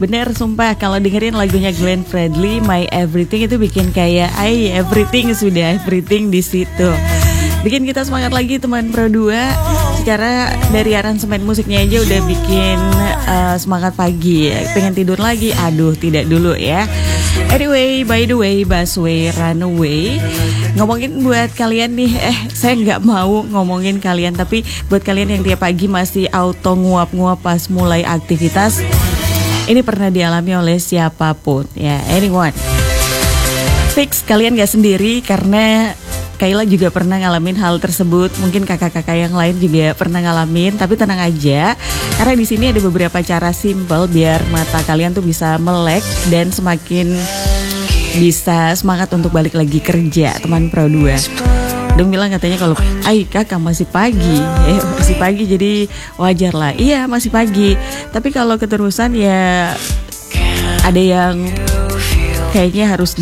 Bener, sumpah kalau dengerin lagunya Glenn Fredly, My Everything itu bikin kayak everything sudah everything di situ. Bikin kita semangat lagi teman Pro 2. Secara dari aransemen musiknya aja udah bikin semangat pagi. Pengen tidur lagi? Aduh, tidak dulu ya. Anyway, by the way, Busway Runaway. Ngomongin buat kalian nih, saya nggak mau ngomongin kalian, tapi buat kalian yang tiap pagi masih auto nguap-nguap pas mulai aktivitas, ini pernah dialami oleh siapapun ya, anyone. Fix kalian gak sendiri karena Kayla juga pernah ngalamin hal tersebut. Mungkin kakak-kakak yang lain juga pernah ngalamin, tapi tenang aja karena di sini ada beberapa cara simple biar mata kalian tuh bisa melek dan semakin bisa semangat untuk balik lagi kerja, teman Pro 2. Dong bilang katanya kalau kakak masih pagi, masih pagi jadi wajar lah. Iya masih pagi, tapi kalau keterusan ya ada yang kayaknya harus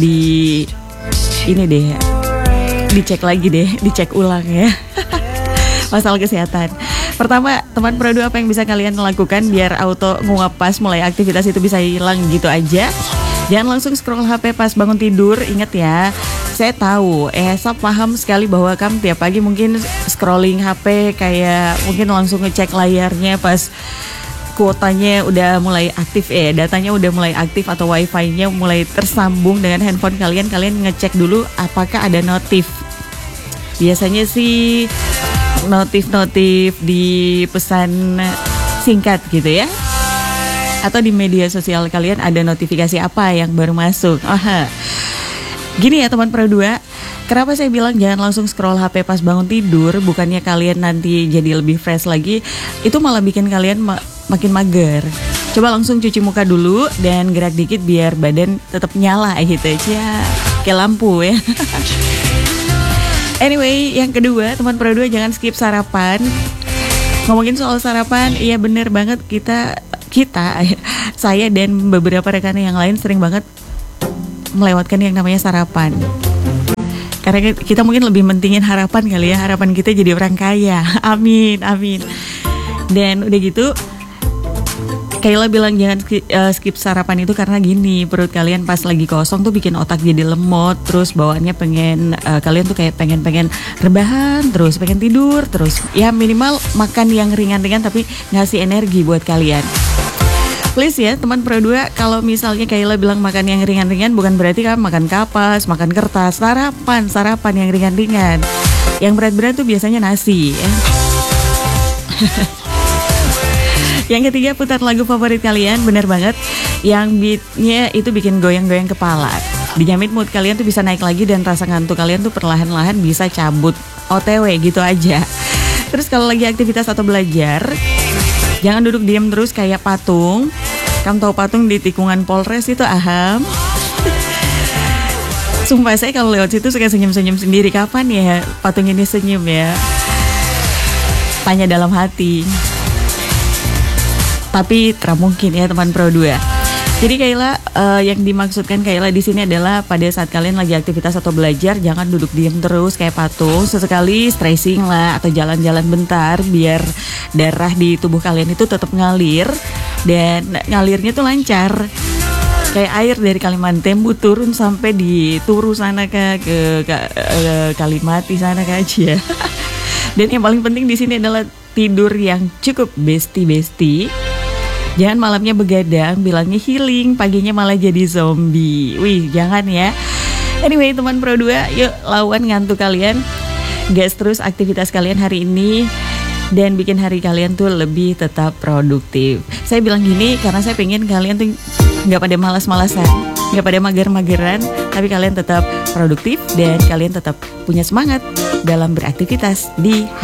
dicek lagi deh, dicek ulang ya. Masalah kesehatan. Pertama, teman Pro 2, apa yang bisa kalian lakukan biar auto nguap pas mulai aktivitas itu bisa hilang gitu aja? Jangan langsung scroll HP pas bangun tidur. Ingat ya, saya tahu, saya paham sekali bahwa kamu tiap pagi mungkin scrolling HP kayak mungkin langsung ngecek layarnya pas kuotanya udah mulai aktif, datanya udah mulai aktif atau wifi-nya mulai tersambung dengan handphone kalian ngecek dulu apakah ada notif. Biasanya sih notif di pesan singkat gitu ya. Atau di media sosial kalian ada notifikasi apa yang baru masuk. Gini ya teman Pro 2, kenapa saya bilang jangan langsung scroll HP pas bangun tidur? Bukannya kalian nanti jadi lebih fresh lagi, itu malah bikin kalian makin mager. Coba langsung cuci muka dulu dan gerak dikit biar badan tetap nyala gitu ya, kayak lampu ya. Anyway, yang kedua teman Pro 2, jangan skip sarapan. Ngomongin soal sarapan, iya bener banget, saya dan beberapa rekan yang lain sering banget melewatkan yang namanya sarapan. Karena kita mungkin lebih mentingin harapan kali ya, harapan kita jadi orang kaya. Amin. Dan udah gitu, Kayla bilang jangan skip sarapan itu karena gini, perut kalian pas lagi kosong tuh bikin otak jadi lemot, terus bawaannya kalian tuh kayak pengen rebahan terus, pengen tidur terus. Ya minimal makan yang ringan-ringan tapi ngasih energi buat kalian. Please ya teman Pro 2, kalau misalnya Kayla bilang makan yang ringan-ringan bukan berarti kamu makan kapas, makan kertas. Sarapan yang ringan-ringan. Yang berat-berat tuh biasanya nasi ya. Yang ketiga, putar lagu favorit kalian, bener banget. Yang beatnya itu bikin goyang-goyang kepala. Dijamin mood kalian tuh bisa naik lagi dan rasa ngantuk kalian tuh perlahan-lahan bisa cabut. OTW gitu aja. Terus kalau lagi aktivitas atau belajar, jangan duduk diam terus kayak patung. Kamu tahu patung di tikungan Polres itu, aham? Sumpah saya kalau lewat situ suka senyum-senyum sendiri. Kapan ya patung ini senyum ya? Tanya dalam hati. Tapi tak mungkin ya teman Pro 2. Jadi Kayla, yang dimaksudkan Kayla di sini adalah pada saat kalian lagi aktivitas atau belajar, jangan duduk diam terus kayak patung. Sesekali stretching lah atau jalan-jalan bentar biar darah di tubuh kalian itu tetap ngalir dan ngalirnya tuh lancar. Kayak air dari Kalimantembu turun sampai di Turu sana ke Kalimati sana aja. Dan yang paling penting di sini adalah tidur yang cukup besti. Jangan malamnya begadang, bilangnya healing, paginya malah jadi zombie. Wih, jangan ya. Anyway, teman Pro 2, yuk lawan ngantuk kalian. Gas terus aktivitas kalian hari ini dan bikin hari kalian tuh lebih tetap produktif. Saya bilang gini karena saya pengen kalian tuh gak pada malas-malasan, gak pada mager-mageran, tapi kalian tetap produktif dan kalian tetap punya semangat dalam beraktivitas di